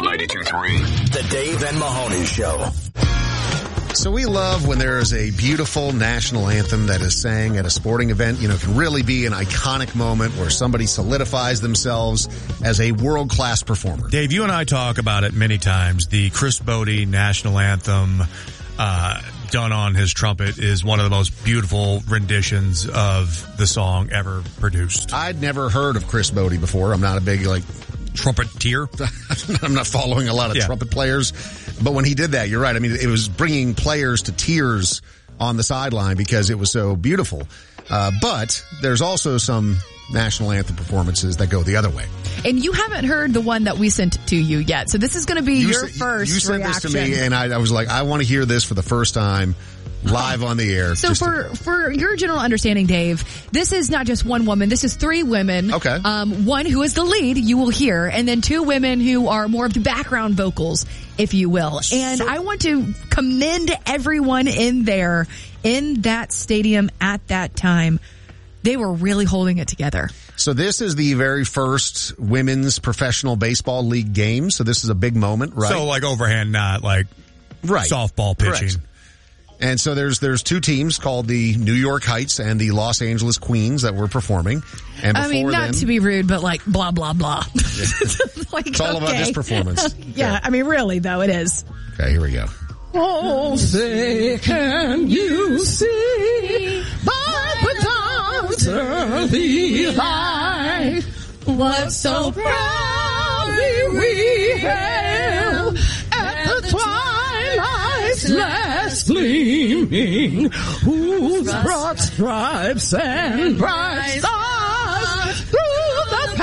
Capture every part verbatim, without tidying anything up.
ninety-two point three. The Dave and Mahoney Show. So we love when there is a beautiful national anthem that is sang at a sporting event. You know, it can really be an iconic moment where somebody solidifies themselves as a world-class performer. Dave, you and I talk about it many times. The Chris Bodie national anthem uh, done on his trumpet is one of the most beautiful renditions of the song ever produced. I'd never heard of Chris Bodie before. I'm not a big, like, trumpeteer. I'm not following a lot of yeah. trumpet players. But when he did that, you're right. I mean, it was bringing players to tears on the sideline because it was so beautiful. Uh, but there's also some national anthem performances that go the other way. And you haven't heard the one that we sent to you yet. So this is going to be you your s- first You sent reaction. this to me, and I, I was like, I want to hear this for the first time live on the air. So for, to- for your general understanding, Dave, this is not just one woman. This is three women. Okay. Um, one who is the lead, you will hear, and then two women who are more of the background vocals, if you will. And So- I want to commend everyone in there, in that stadium at that time. They were really holding it together. So this is the very first women's professional baseball league game. So this is a big moment, right? So like overhand, not like right. softball pitching. Correct. And so there's there's two teams called the New York Heights and the Los Angeles Queens that were performing. And before I mean, not them, to be rude, but like blah, blah, blah. like, it's all okay. about this performance. yeah, Okay. I mean, really, though, it is. Okay, here we go. Oh, say, can you see by the dawn's early light what so proudly we hailed at the twilight's last gleaming, whose broad stripes and bright stars through the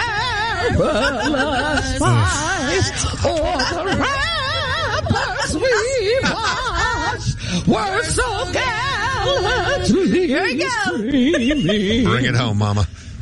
perilous fight o'er the ramparts we watched were so gallantly Here we go. streaming. Bring it home, Mama.